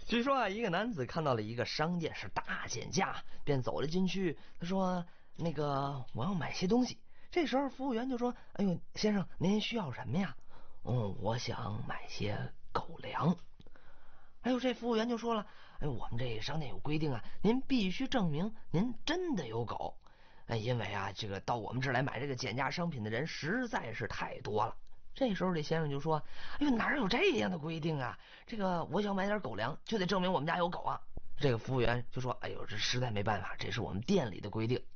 据说啊，一个男子看到了一个商店是大减价，便走了进去。他说：“那个，我要买些东西。”这时候服务员就说：“哎呦，先生，您需要什么呀？”“我想买些狗粮。”哎呦，这服务员就说了：“哎，我们这商店有规定啊，您必须证明您真的有狗。因为啊，这个到我们这儿来买这个减价商品的人实在是太多了。”这时候这先生就说：“哎呦，哪有这样的规定啊？这个我想买点狗粮，就得证明我们家有狗啊。”这个服务员就说：“哎呦，这实在没办法，这是我们店里的规定。”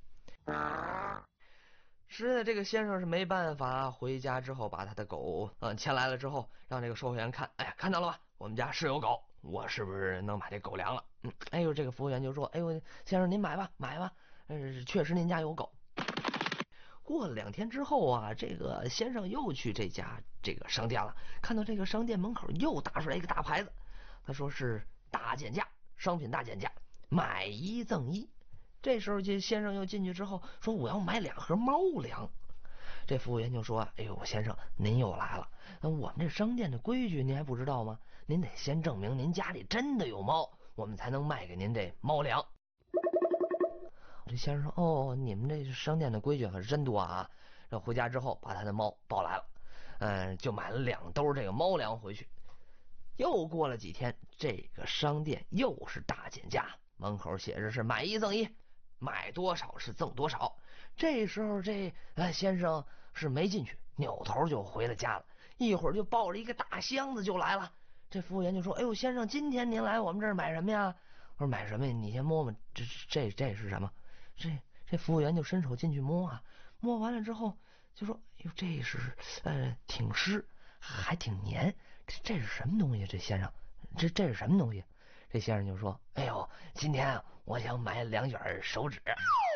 实在这个先生是没办法，回家之后把他的狗牵来了之后，让这个售货员看。哎呀，看到了吧，我们家是有狗，我是不是能买这狗粮了？哎呦，这个服务员就说：“哎呦，先生您买吧，买吧，确实您家有狗。”过了2天之后啊，这个先生又去这个商店了，看到这个商店门口又打出来一个大牌子，他说是大减价，商品大减价，买一赠一。这时候这先生又进去之后说：“我要买2盒猫粮。”这服务员就说：“哎呦，先生，您又来了。我们这商店的规矩您还不知道吗？您得先证明您家里真的有猫，我们才能卖给您这猫粮。”这先生说：“哦，你们这商店的规矩可是真多啊！”这回家之后把他的猫抱来了，就买了2兜这个猫粮回去。又过了几天，这个商店又是大减价，门口写着是买一赠一，买多少是赠多少。这时候这先生是没进去，扭头就回了家了，一会儿就抱着一个大箱子就来了。这服务员就说：“哎呦，先生，今天您来我们这儿买什么呀？”我说：“买什么呀？你先摸摸，这是什么？”这服务员就伸手进去摸啊，摸完了之后就说：“哎呦，这是挺湿，还挺黏，这是什么东西？这先生，这是什么东西？”这先生就说：“哎呦，今天我想买2卷手指。”